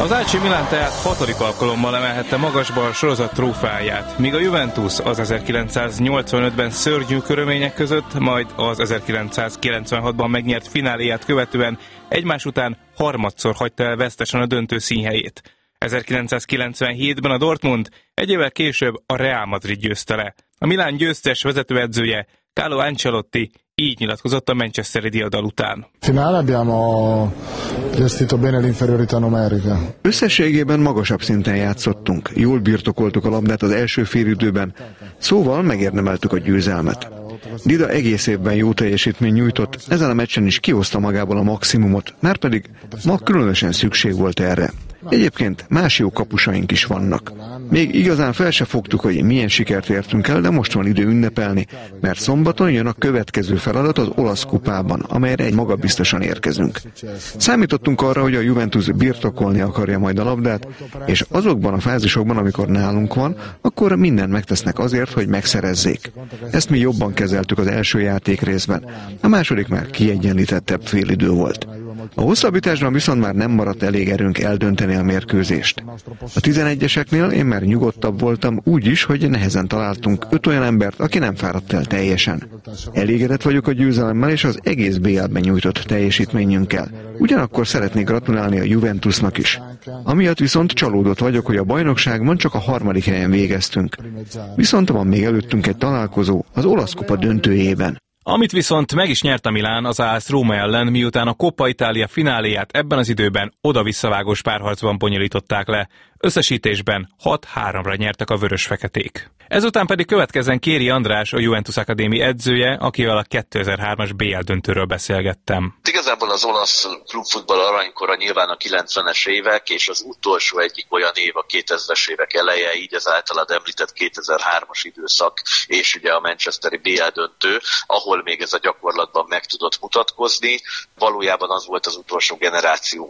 Az AC Milan tehát 6. alkalommal emelhette magasba a sorozat trófeáját, míg a Juventus az 1985-ben szörnyű körülmények között, majd az 1996-ban megnyert fináléját követően egymás után harmadszor hagyta el vesztesen a döntő színhelyét. 1997-ben a Dortmund, egy évvel később a Real Madrid győzte le. A Milán győztes vezetőedzője, Carlo Ancelotti így nyilatkozott a manchesteri diadal után. Összességében magasabb szinten játszottunk, jól birtokoltuk a labdát az első félidőben, szóval megérdemeltük a győzelmet. Dida egész évben jó teljesítmény nyújtott, ezen a meccsen is kihozta magából a maximumot, márpedig ma különösen szükség volt erre. Egyébként más jó kapusaink is vannak. Még igazán fel se fogtuk, hogy milyen sikert értünk el, de most van idő ünnepelni, mert szombaton jön a következő feladat az olasz kupában, amelyre egy magabiztosan érkezünk. Számítottunk arra, hogy a Juventus birtokolni akarja majd a labdát, és azokban a fázisokban, amikor nálunk van, akkor mindent megtesznek azért, hogy megszerezzék. Ezt mi jobban kezeltük az első játék részben. A második már kiegyenlítettebb félidő volt. A hosszabbításban viszont már nem maradt elég erőnk eldönteni a mérkőzést. A 11-eseknél én már nyugodtabb voltam úgy is, hogy nehezen találtunk 5 olyan embert, aki nem fáradt el teljesen. Elégedett vagyok a győzelemmel és az egész BL-ben nyújtott teljesítményünkkel. Ugyanakkor szeretnék gratulálni a Juventusnak is. Amiatt viszont csalódott vagyok, hogy a bajnokságban csak a 3. helyen végeztünk. Viszont van még előttünk egy találkozó az olasz kupa döntőjében. Amit viszont meg is nyert a Milán az AS Róma ellen, miután a Coppa Italia fináléját ebben az időben oda-visszavágós párharcban bonyolították le. Összesítésben 6-3-ra nyertek a vörös-feketék. Ezután pedig következzen Kéri András, a Juventus Akadémi edzője, akivel a 2003-as BL döntőről beszélgettem. Igazából az olasz klubfutball aranykora nyilván a 90-es évek, és az utolsó egyik olyan év a 2000-es évek eleje, így az általad említett 2003-as időszak, és ugye a manchesteri BL döntő, ahol még ez a gyakorlatban meg tudott mutatkozni. Valójában az volt az utolsó generáció,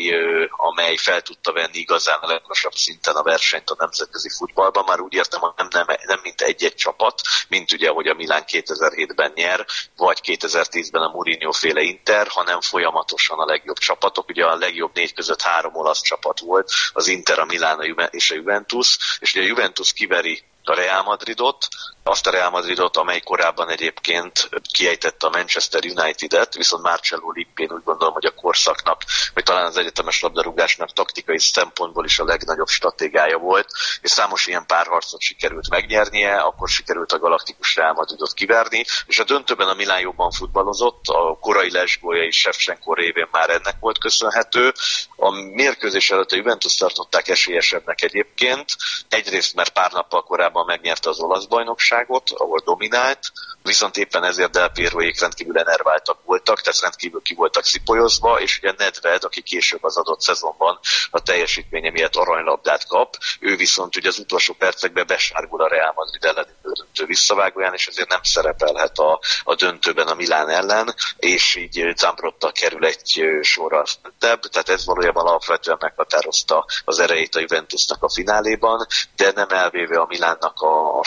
amely fel tudta venni igazán a legmagasabb szinten a versenyt a nemzetközi futballban. Már úgy értem, hogy nem mint egy-egy csapat, mint ugye, hogy a Milán 2007-ben nyer, vagy 2010-ben a Mourinho-féle Inter, hanem folyamatosan a legjobb csapatok. Ugye a legjobb 4 között 3 olasz csapat volt, az Inter, a Milán és a Juventus, és ugye a Juventus kiveri a Real Madridot, azt a Real Madridot, amely korábban egyébként kiejtette a Manchester United-et, viszont Marcello Lippén úgy gondolom, hogy a korszaknak, vagy talán az egyetemes labdarúgásnak taktikai szempontból is a legnagyobb stratégiája volt, és számos ilyen párharcot sikerült megnyernie, akkor sikerült a galaktikus Real Madridot kiverni, és a döntőben a Milán jobban futballozott, a korai lesgólja és Shevchenko révén már ennek volt köszönhető. A mérkőzés előtt a Juventus tartották esélyesebbnek egyébként, egyrészt mert pár nappal korábban megnyerte az olasz bajnokságot, ahol dominált, viszont éppen ezért Del Pieroék rendkívül enerváltak voltak, tehát rendkívül ki voltak szipolyozva, és ugye Nedved, aki később az adott szezonban a teljesítménye miatt aranylabdát kap, ő viszont ugye az utolsó percekben besárgul a Real Madrid elleni döntő visszavágóján, és ezért nem szerepelhet a döntőben a Milán ellen, és így Zambrotta kerül egy sorral fentebb, tehát ez valójában alapvetően meghatározta az erejét a Juventusnak a fináléban, de nem elvéve a Milánnak a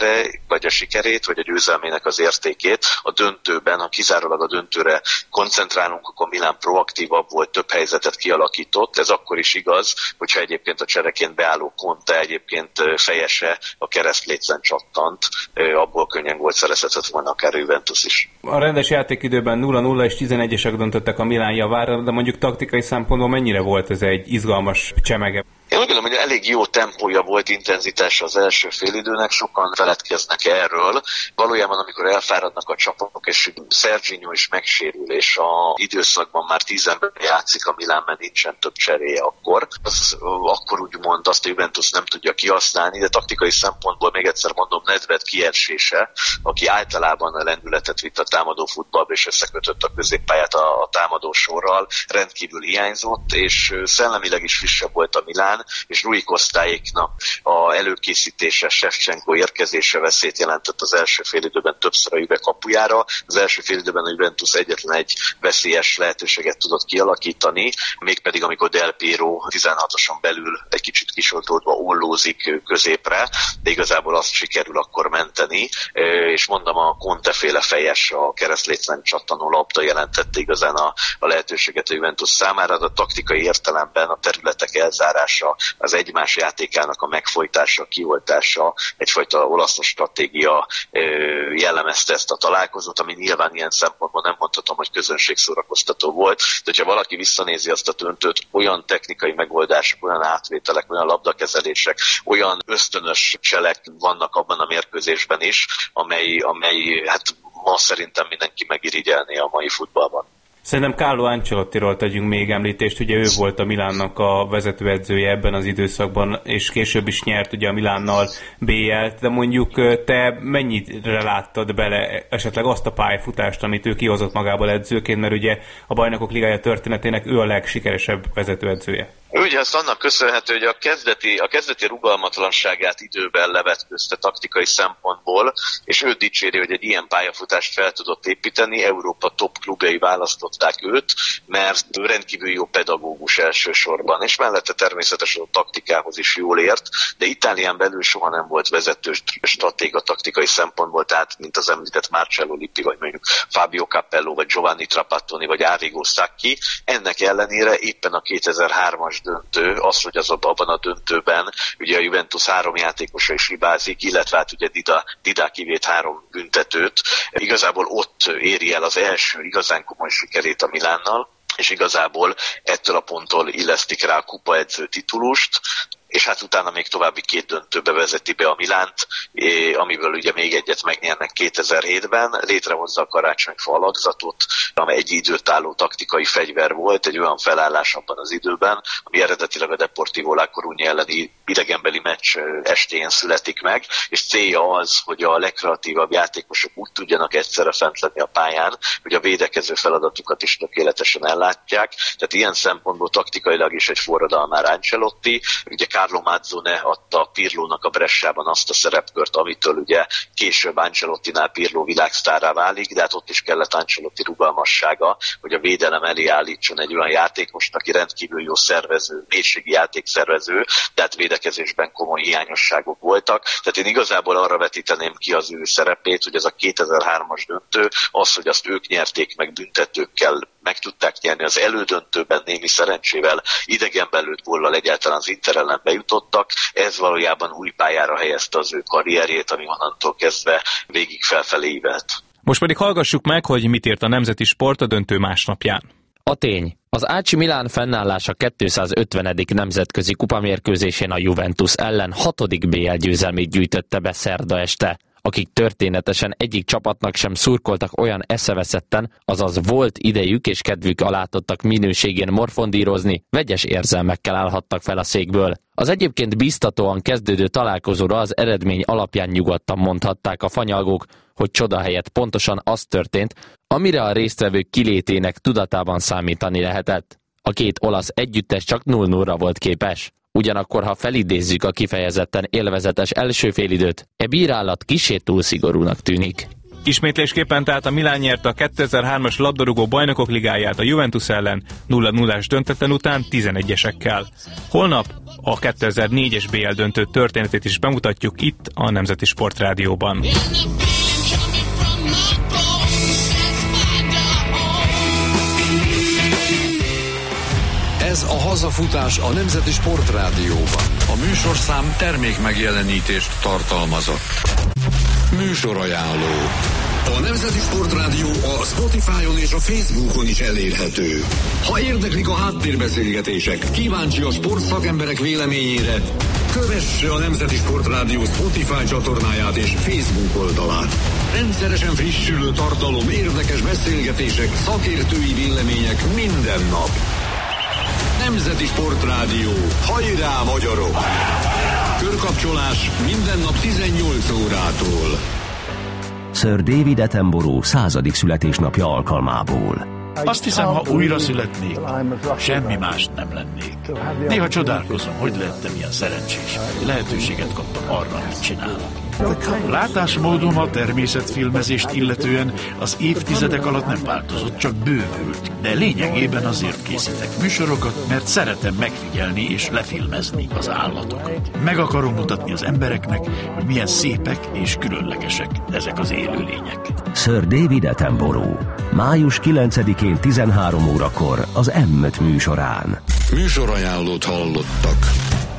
sikerét, vagy a győzelmének az értékét. A döntőben, ha kizárólag a döntőre koncentrálunk, akkor Milán proaktívabb volt, több helyzetet kialakított. Ez akkor is igaz, hogyha egyébként a csereként beálló Conte egyébként fejese a keresztlécen csattant, abból könnyen gólt szerezhetett volna akár a Juventus is. A rendes játékidőben 0-0 és 11-esek döntöttek a Milán javára, de mondjuk taktikai szempontból mennyire volt ez egy izgalmas csemege? Én úgy gondolom, hogy elég jó tempója volt, intenzitása az első félidőnek, sokan feledkeznek erről. Valójában, amikor elfáradnak a csapatok, és Serginho is megsérül, és a időszakban már 10 ember játszik a Milán, mert nincsen több cseréje akkor úgymond azt a Juventus nem tudja kihasználni, de taktikai szempontból még egyszer mondom, Nedved kiesése, aki általában a lendületet vitt a támadó futballba, és összekötött a középpályát a támadó sorral, rendkívül hiányzott, és szellemileg is frissebb volt a Milán, után, és Rui Cosztáéknak a előkészítése, Shevchenko érkezése veszélyt jelentett az első félidőben többször a Juve kapujára. Az első félidőben a Juventus egyetlen egy veszélyes lehetőséget tudott kialakítani, mégpedig amikor Del Piero 16-oson belül egy kicsit kisoltódva ollózik középre, de igazából azt sikerül akkor menteni, és mondom, a Conte-féle fejes, a keresztlécen csattanó labda jelentette igazán a lehetőséget a Juventus számára, de a taktikai értelemben a területek elzárása, az egymás játékának a megfojtása, a kioltása, egyfajta olasz stratégia jellemezte ezt a találkozót, ami nyilván ilyen szempontból nem mondhatom, hogy közönségszórakoztató volt, de ha valaki visszanézi azt a döntőt, olyan technikai megoldások, olyan átvételek, olyan labdakezelések, olyan ösztönös cselek vannak abban a mérkőzésben is, amely hát ma szerintem mindenki megirigyelné a mai futballban. Szerintem Carlo Ancelottiról tegyünk még említést, ugye ő volt a Milánnak a vezetőedzője ebben az időszakban, és később is nyert ugye a Milánnal BL-t, de mondjuk te mennyire láttad bele esetleg azt a pályafutást, amit ő kihozott magából edzőként, mert ugye a Bajnokok Ligája történetének ő a legsikeresebb vezetőedzője. Ugye ezt annak köszönhető, hogy a kezdeti rugalmatlanságát időben levetközte taktikai szempontból, és ő dicséri, hogy egy ilyen pályafutást fel tudott építeni, Európa top klubjai választották őt, mert rendkívül jó pedagógus elsősorban, és mellette természetesen a taktikához is jól ért, de Itálián belül soha nem volt vezető stratéga taktikai szempontból, tehát mint az említett Marcello Lippi, vagy mondjuk Fabio Capello, vagy Giovanni Trapattoni, vagy Arrigo Sacchi. Ennek ellenére éppen a 2003-as döntő, az, hogy abban a döntőben ugye a Juventus 3 játékosa is hibázik, illetve hát ugye Dida kivét 3 büntetőt. Igazából ott éri el az első igazán komoly sikerét a Milánnal, és igazából ettől a ponttól illesztik rá a kupaedző titulust, és hát utána még további 2 döntőbe vezeti be a Milánt, amiből ugye még egyet megnyernek 2007-ben, létrehozza a karácsonyfa alakzatot, amely egy időtálló taktikai fegyver volt, egy olyan felállás abban az időben, ami eredetileg a Deportivo La Coruña elleni idegenbeli meccs estéjén születik meg, és célja az, hogy a legkreatívabb játékosok úgy tudjanak egyszerre fent lenni a pályán, hogy a védekező feladatukat is tökéletesen ellátják. Tehát ilyen szempontból taktikailag is egy forradalmár Ancelotti. Ugye Carlo Mazzone adta Pirlónak a Bressában azt a szerepkört, amitől ugye később Ancelottinál Pirlo világsztárrá válik, de hát ott is kellett Ancelotti rugalmassága, hogy a védelem elé állítson egy olyan játékost, aki rendkívül jó szervező, mélységi játékszervező, de hát védekezésben komoly hiányosságok voltak. Tehát én igazából arra vetíteném ki az ő szerepét, hogy ez a 2003-as döntő, az, hogy azt ők nyerték meg büntetőkkel, meg tudták nyerni az elődöntőben némi szerencsével, idegenben lőtt góllal egyáltalán az Inter ellen bejutottak, ez valójában új pályára helyezte az ő karrierjét, ami onnantól kezdve végig felfelé ívelt. Most pedig hallgassuk meg, hogy mit írt a Nemzeti Sport a döntő másnapján. A tény. Az AC Milan fennállása 250. nemzetközi kupamérkőzésén a Juventus ellen 6. BL győzelmét gyűjtötte be szerda este. Akik történetesen egyik csapatnak sem szurkoltak olyan eszeveszetten, azaz volt idejük és kedvük alátottak minőségén morfondírozni, vegyes érzelmekkel állhattak fel a székből. Az egyébként biztatóan kezdődő találkozóra az eredmény alapján nyugodtan mondhatták a fanyalgók, hogy csoda helyett pontosan az történt, amire a résztvevők kilétének tudatában számítani lehetett. A 2 olasz együttes csak 0-0-ra volt képes. Ugyanakkor, ha felidézzük a kifejezetten élvezetes első félidőt, bírálat kissé túl szigorúnak tűnik. Ismétlésképpen tehát a Milán nyerte a 2003-as labdarúgó Bajnokok Ligáját a Juventus ellen 0-0-ás döntetlen után 11-esekkel. Holnap a 2004-es BL döntő történetét is bemutatjuk itt a Nemzeti Sport Rádióban. Ez a hazafutás a Nemzeti Sport Rádióban. A műsorszám termék megjelenítést tartalmazott. Műsorajánló. A Nemzeti Sport Rádió a Spotify-on és a Facebookon is elérhető. Ha érdeklik a háttérbeszélgetések, kíváncsi a sportszakemberek véleményére, kövesse a Nemzeti Sport Rádió Spotify csatornáját és Facebook oldalát. Rendszeresen frissülő tartalom, érdekes beszélgetések, szakértői vélemények minden nap. Nemzeti Sport Rádió. Hajrá, magyarok! Körkapcsolás minden nap 18 órától. Sir David Attenborough 100. születésnapja alkalmából. Azt hiszem, ha újra születnék, semmi mást nem lennék. Néha csodálkozom, hogy lettem ilyen szerencsés. Lehetőséget kaptam arra, amit csinálok. Látásmódom a természetfilmezést illetően az évtizedek alatt nem változott, csak bővült. De lényegében azért készítek műsorokat, mert szeretem megfigyelni és lefilmezni az állatokat. Meg akarom mutatni az embereknek, hogy milyen szépek és különlegesek ezek az élőlények. Sir David Attenborough. Május 9-én 13 órakor az M5 műsorán. Műsorajánlót hallottak.